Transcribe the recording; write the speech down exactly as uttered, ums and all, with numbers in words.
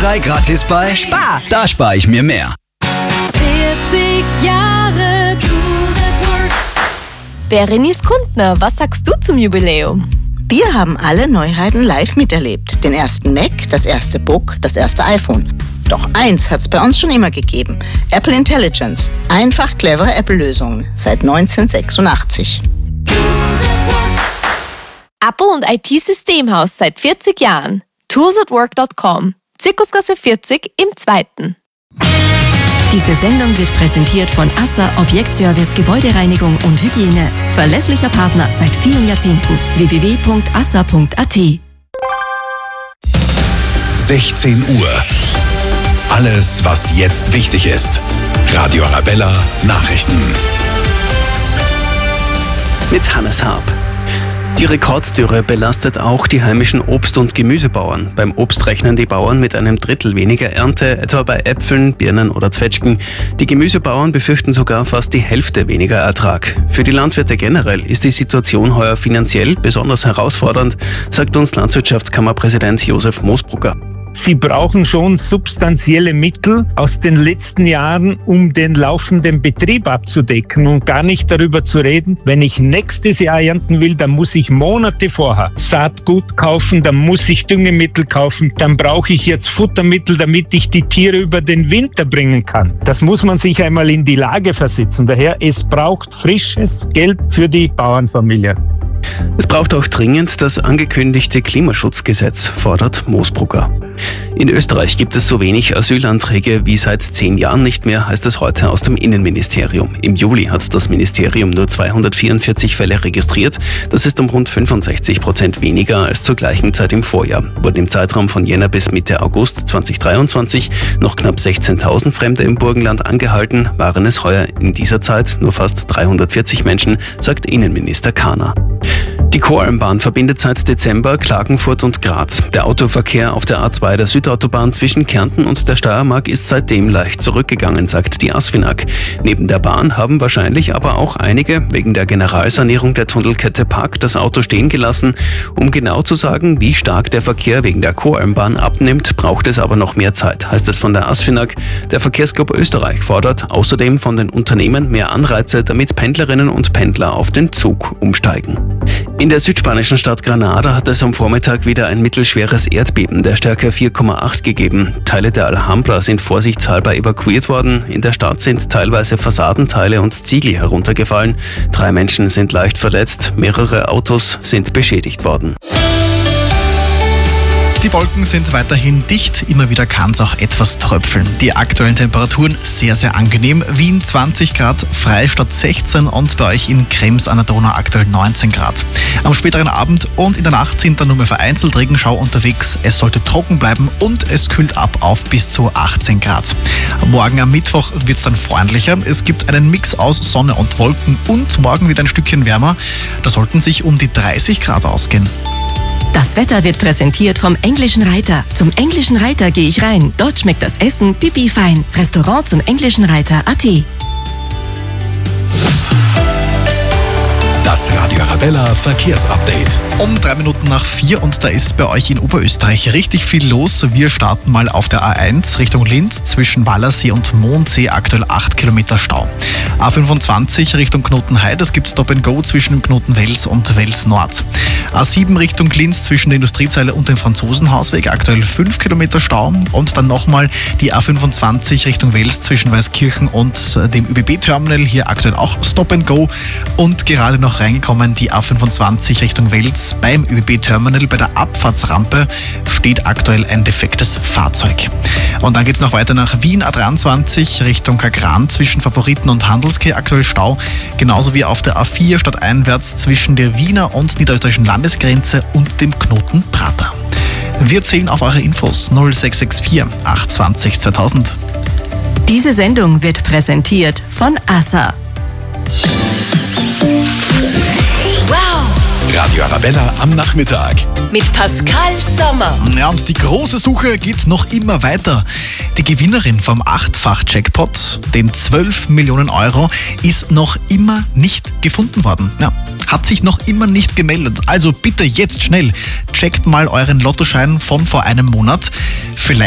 drei gratis bei Spar. Da spare ich mir mehr. vierzig Jahre Tour-Report. Berenice Kundner, was sagst du zum Jubiläum? Wir haben alle Neuheiten live miterlebt. Den ersten Mac, das erste Book, das erste iPhone. Doch eins hat's bei uns schon immer gegeben. Apple Intelligence. Einfach clevere Apple-Lösungen. Seit neunzehnhundertsechsundachtzig. Abo und I T-Systemhaus seit vierzig Jahren. tools at work dot com. Zirkusgasse vierzig im zweiten. Diese Sendung wird präsentiert von ASSA Objektservice Gebäudereinigung und Hygiene. Verlässlicher Partner seit vielen Jahrzehnten. w w w punkt assa punkt a t. sechzehn Uhr. Alles, was jetzt wichtig ist. Radio Arabella Nachrichten. Mit Hannes Harp. Die Rekorddürre belastet auch die heimischen Obst- und Gemüsebauern. Beim Obst rechnen die Bauern mit einem Drittel weniger Ernte, etwa bei Äpfeln, Birnen oder Zwetschgen. Die Gemüsebauern befürchten sogar fast die Hälfte weniger Ertrag. Für die Landwirte generell ist die Situation heuer finanziell besonders herausfordernd, sagt uns Landwirtschaftskammerpräsident Josef Moosbrugger. Sie brauchen schon substanzielle Mittel aus den letzten Jahren, um den laufenden Betrieb abzudecken und gar nicht darüber zu reden, wenn ich nächstes Jahr ernten will, dann muss ich Monate vorher Saatgut kaufen, dann muss ich Düngemittel kaufen, dann brauche ich jetzt Futtermittel, damit ich die Tiere über den Winter bringen kann. Das muss man sich einmal in die Lage versetzen. Daher, es braucht frisches Geld für die Bauernfamilie. Es braucht auch dringend das angekündigte Klimaschutzgesetz, fordert Moosbrugger. In Österreich gibt es so wenig Asylanträge wie seit zehn Jahren nicht mehr, heißt es heute aus dem Innenministerium. Im Juli hat das Ministerium nur zweihundertvierundvierzig Fälle registriert. Das ist um rund fünfundsechzig Prozent weniger als zur gleichen Zeit im Vorjahr. Wurden im Zeitraum von Jänner bis Mitte August zweitausenddreiundzwanzig noch knapp sechzehntausend Fremde im Burgenland angehalten, waren es heuer in dieser Zeit nur fast dreihundertvierzig Menschen, sagt Innenminister Kahner. Die Koralmbahn verbindet seit Dezember Klagenfurt und Graz. Der Autoverkehr auf der A zwei der Südautobahn zwischen Kärnten und der Steiermark ist seitdem leicht zurückgegangen, sagt die ASFINAG. Neben der Bahn haben wahrscheinlich aber auch einige wegen der Generalsanierung der Tunnelkette Park das Auto stehen gelassen. Um genau zu sagen, wie stark der Verkehr wegen der Koralmbahn abnimmt, braucht es aber noch mehr Zeit, heißt es von der ASFINAG. Der Verkehrsclub Österreich fordert außerdem von den Unternehmen mehr Anreize, damit Pendlerinnen und Pendler auf den Zug umsteigen. In der südspanischen Stadt Granada hat es am Vormittag wieder ein mittelschweres Erdbeben der Stärke vier Komma acht gegeben. Teile der Alhambra sind vorsichtshalber evakuiert worden. In der Stadt sind teilweise Fassadenteile und Ziegel heruntergefallen. Drei Menschen sind leicht verletzt, mehrere Autos sind beschädigt worden. Die Wolken sind weiterhin dicht, immer wieder kann es auch etwas tröpfeln. Die aktuellen Temperaturen sehr, sehr angenehm. Wien zwanzig Grad, Freistadt sechzehn und bei euch in Krems an der Donau aktuell neunzehn Grad. Am späteren Abend und in der Nacht sind dann nur mehr vereinzelt Regenschau unterwegs. Es sollte trocken bleiben und es kühlt ab auf bis zu achtzehn Grad. Morgen am Mittwoch wird es dann freundlicher. Es gibt einen Mix aus Sonne und Wolken und morgen wieder ein Stückchen wärmer. Da sollten sich um die dreißig Grad ausgehen. Das Wetter wird präsentiert vom Englischen Reiter. Zum Englischen Reiter gehe ich rein. Dort schmeckt das Essen pipi fein. Restaurant zum Englischen Reiter punkt at. Das Radio Arabella Verkehrsupdate. Um drei Minuten nach vier und da ist bei euch in Oberösterreich richtig viel los. Wir starten mal auf der A eins Richtung Linz zwischen Wallersee und Mondsee, aktuell acht Kilometer Stau. A fünfundzwanzig Richtung Knotenheide, es gibt Stop and Go zwischen dem Knoten Wels und Wels Nord. A sieben Richtung Linz zwischen der Industriezeile und dem Franzosenhausweg, aktuell fünf Kilometer Stau. Und dann nochmal die A fünfundzwanzig Richtung Wels zwischen Weißkirchen und dem Ö B B-Terminal, hier aktuell auch Stop and Go. Und gerade noch reingekommen die A fünfundzwanzig Richtung Wels beim Ö B B-Terminal. Bei der Abfahrtsrampe steht aktuell ein defektes Fahrzeug. Und dann geht es noch weiter nach Wien, A dreiundzwanzig Richtung Kagran zwischen Favoriten und Handelskeh, aktuell Stau. Genauso wie auf der A vier stadteinwärts zwischen der Wiener und niederösterreichischen Landesgrenze und dem Knoten Prater. Wir zählen auf eure Infos null sechs sechs vier acht zwanzig zweitausend. Diese Sendung wird präsentiert von ASSA. Wow! Radio Arabella am Nachmittag. Mit Pascal Sommer. Ja, und die große Suche geht noch immer weiter. Die Gewinnerin vom Achtfach-Jackpot, den zwölf Millionen Euro, ist noch immer nicht gefunden worden. Ja, hat sich noch immer nicht gemeldet. Also bitte jetzt schnell, checkt mal euren Lottoschein von vor einem Monat. Vielleicht